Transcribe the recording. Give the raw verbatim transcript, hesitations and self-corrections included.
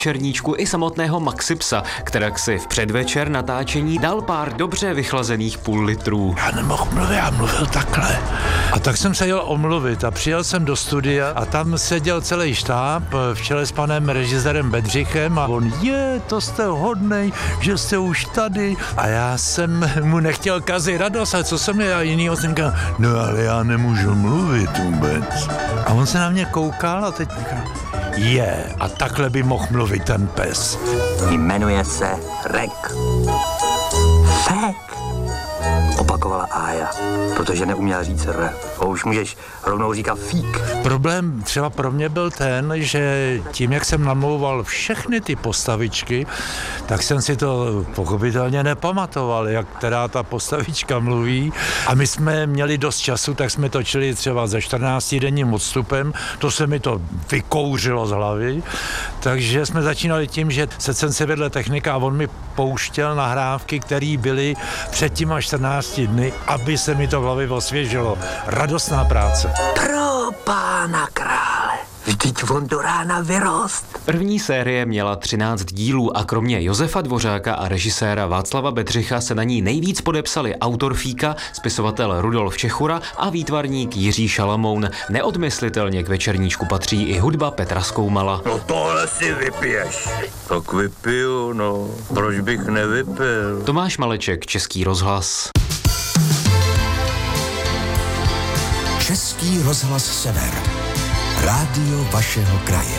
Černíčku i samotného Maxi Psa, kterak si v předvečer natáčení dal pár dobře vychlazených půl litrů. Já nemohl mluvit, já mluvil takhle. A tak jsem se jel omluvit a přijel jsem do studia a tam seděl celý štáb v čele s panem režisérem Bedřichem a on, je, to jste hodnej, že jste už tady. A já jsem mu nechtěl kazit radost, a co jsem já jinýho jsem říkal, no ale já nemůžu mluvit vůbec. A on se na mě koukal a teď říkal, je, a takhle by mohl mluvit ten pes. Jmenuje se Rek. Fek, opakovala Ája, protože neuměla říct R. A už můžeš rovnou říkat fík. Problém třeba pro mě byl ten, že tím, jak jsem namlouval všechny ty postavičky, tak jsem si to pochopitelně nepamatoval, jak která ta postavička mluví. A my jsme měli dost času, tak jsme točili třeba ze čtrnáctidenním odstupem, to se mi to vykouřilo z hlavy, takže jsme začínali tím, že se jsem si vedle technika a on mi pouštěl nahrávky, které byly před těma čtrnácti dny, aby se mi to v hlavě osvěžilo. Radostná práce. Pro pána krále, vždyť on do rána vyrost. První série měla třináct dílů a kromě Josefa Dvořáka a režiséra Václava Bedřicha se na ní nejvíc podepsali autor Fíka, spisovatel Rudolf Čechura a výtvarník Jiří Šalamoun. Neodmyslitelně k Večerníčku patří i hudba Petra Skoumala. No tohle si vypiješ. Tak vypiju, no. Proč bych nevypil? Tomáš Maleček, Český rozhlas. Český rozhlas Sever. Rádio vašeho kraje.